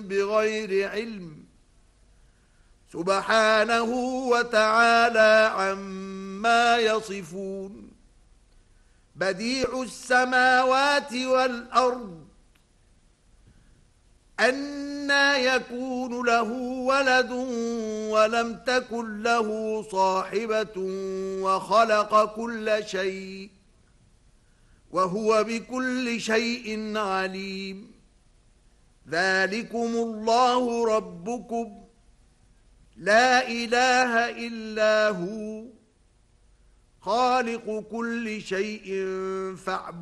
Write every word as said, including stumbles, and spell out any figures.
بغير علم سبحانه وتعالى عما يصفون بديع السماوات والأرض أنى يكون له ولد ولم تكن له صاحبة وخلق كل شيء وهو بكل شيء عليم ذلكم الله ربكم لا إله إلا هو خالق كل شيء فاعبدوه